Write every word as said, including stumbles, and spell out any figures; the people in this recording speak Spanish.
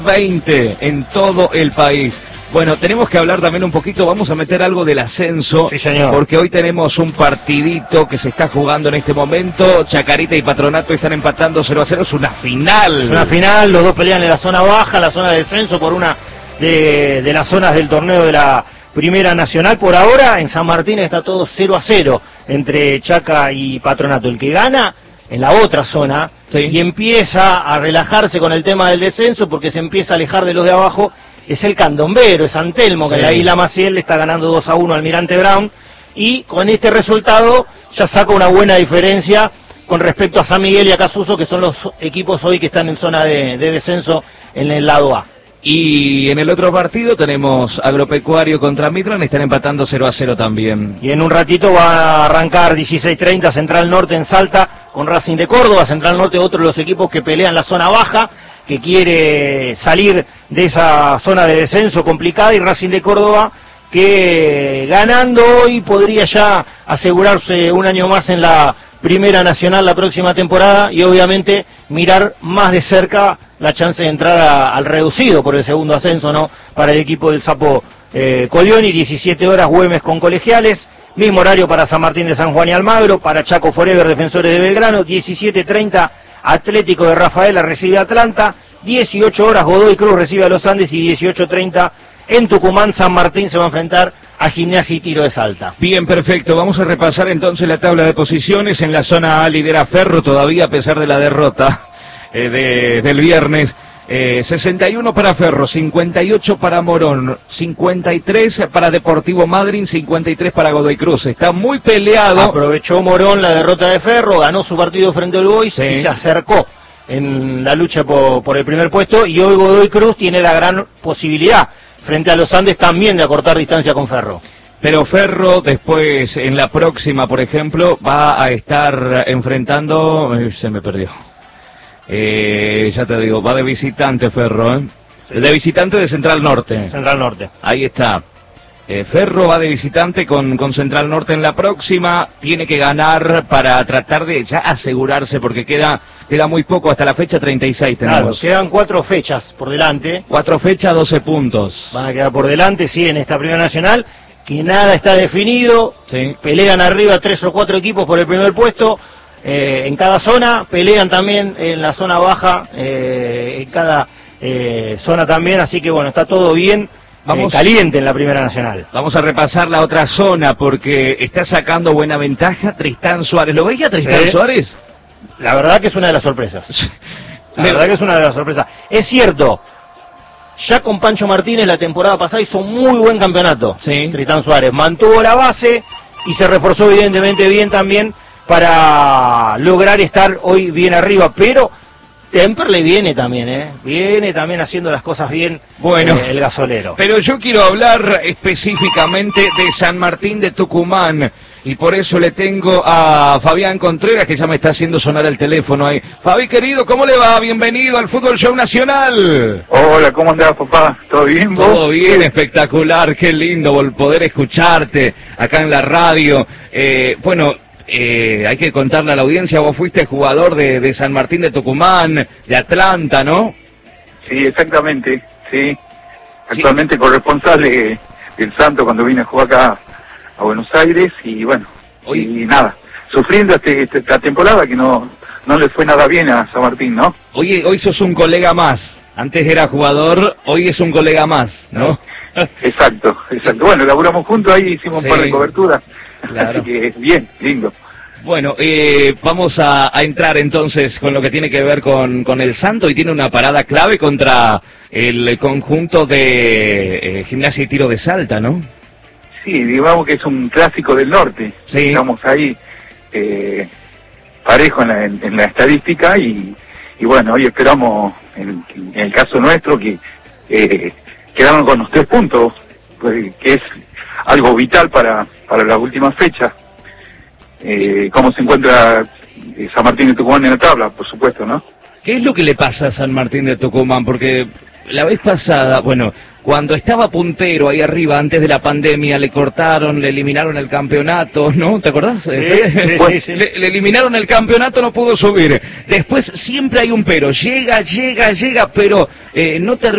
veinte en todo el país. Bueno, tenemos que hablar también un poquito, vamos a meter algo del ascenso, sí, señor, porque hoy tenemos un partidito que se está jugando en este momento. Chacarita y Patronato están empatando cero a cero, es una final. Es una final, los dos pelean en la zona baja, la zona de descenso por una de, de las zonas del torneo de la Primera Nacional. Por ahora en San Martín está todo cero a cero entre Chaca y Patronato. El que gana en la otra zona, sí, y empieza a relajarse con el tema del descenso porque se empieza a alejar de los de abajo, es el candombero, es San Telmo, sí, que en la Isla Maciel le está ganando dos a uno al Almirante Brown, y con este resultado ya saca una buena diferencia con respecto a San Miguel y a Casuso, que son los equipos hoy que están en zona de, de descenso en el lado A. Y en el otro partido tenemos Agropecuario contra Midland, están empatando cero a cero también. Y en un ratito va a arrancar dieciséis treinta Central Norte en Salta con Racing de Córdoba. Central Norte, otro de los equipos que pelean la zona baja, que quiere salir de esa zona de descenso complicada, y Racing de Córdoba que ganando hoy podría ya asegurarse un año más en la Primera Nacional la próxima temporada, y obviamente mirar más de cerca la chance de entrar a, al reducido por el segundo ascenso, ¿no?, para el equipo del Sapo eh, Colioni. diecisiete horas Güemes con Colegiales, mismo horario para San Martín de San Juan y Almagro, para Chaco Forever Defensores de Belgrano. diecisiete treinta Atlético de Rafaela recibe a Atlanta, dieciocho horas Godoy Cruz recibe a Los Andes, y dieciocho treinta en Tucumán San Martín se va a enfrentar a Gimnasia y Tiro de Salta. Bien, perfecto. Vamos a repasar entonces la tabla de posiciones. En la zona A lidera Ferro todavía a pesar de la derrota eh, de, del viernes. Eh, sesenta y uno para Ferro, cincuenta y ocho para Morón, cincuenta y tres para Deportivo Madryn, cincuenta y tres para Godoy Cruz. Está muy peleado. Aprovechó Morón la derrota de Ferro, ganó su partido frente al Boys, sí, y se acercó en la lucha por, por el primer puesto, y hoy Godoy Cruz tiene la gran posibilidad frente a los Andes también de acortar distancia con Ferro. Pero Ferro después, en la próxima, por ejemplo, va a estar enfrentando... Eh, se me perdió. Eh, ya te digo, va de visitante Ferro, ¿eh? Sí. De visitante de Central Norte. Central Norte. Ahí está. Eh, Ferro va de visitante con, con Central Norte en la próxima. Tiene que ganar para tratar de ya asegurarse, porque queda... Queda muy poco, hasta la fecha treinta y seis tenemos. Claro, quedan cuatro fechas por delante. Cuatro fechas, doce puntos. Van a quedar por delante, sí, en esta Primera Nacional, que nada está definido. Sí. Pelean arriba tres o cuatro equipos por el primer puesto eh, en cada zona. Pelean también en la zona baja, eh, en cada eh, zona también. Así que bueno, está todo bien. Vamos, eh, caliente en la Primera Nacional. Vamos a repasar la otra zona, porque está sacando buena ventaja Tristán Suárez. ¿Lo veía Tristán ¿Sí? Suárez? La verdad que es una de las sorpresas. La verdad que es una de las sorpresas. Es cierto, ya con Pancho Martínez la temporada pasada hizo muy buen campeonato. Sí. Tristán Suárez mantuvo la base y se reforzó evidentemente bien también para lograr estar hoy bien arriba. Pero Temperley viene también, ¿eh? Viene también haciendo las cosas bien, bueno, eh, el gasolero. Pero yo quiero hablar específicamente de San Martín de Tucumán. Y por eso le tengo a Fabián Contreras, que ya me está haciendo sonar el teléfono ahí. Fabi, querido, ¿cómo le va? Bienvenido al Fútbol Show Nacional. Hola, ¿cómo andás, papá? ¿Todo bien, vos? Todo bien, espectacular, qué lindo poder escucharte acá en la radio. Eh, bueno, eh, hay que contarle a la audiencia, vos fuiste jugador de, de San Martín de Tucumán, de Atlanta, ¿no? Sí, exactamente, sí. Actualmente sí, corresponsal de, del Santo cuando vine a jugar acá a Buenos Aires, y bueno, hoy, y nada, sufriendo este, este, esta temporada que no no le fue nada bien a San Martín, ¿no? Hoy, hoy sos un colega más, antes era jugador, hoy es un colega más, ¿no? Exacto, exacto. Bueno, laburamos juntos ahí, hicimos sí, un par de coberturas, claro. Así que bien, lindo. Bueno, eh, vamos a, a entrar entonces con lo que tiene que ver con, con el Santo, y tiene una parada clave contra el conjunto de eh, Gimnasia y Tiro de Salta, ¿no? Sí, digamos que es un clásico del norte. Sí. Estamos ahí eh, parejo en la, en, en la estadística, y, y bueno, hoy esperamos, en, en el caso nuestro, que eh, quedaron con los tres puntos, pues, que es algo vital para, para las últimas fechas. Eh, ¿Cómo se encuentra San Martín de Tucumán en la tabla, por supuesto, no? ¿Qué es lo que le pasa a San Martín de Tucumán? Porque la vez pasada, bueno, cuando estaba puntero ahí arriba, antes de la pandemia, le cortaron, le eliminaron el campeonato, ¿no? ¿Te acordás? Sí, sí, sí, sí. Le, le eliminaron el campeonato, no pudo subir. Después siempre hay un pero, llega, llega, llega, pero eh, no termina.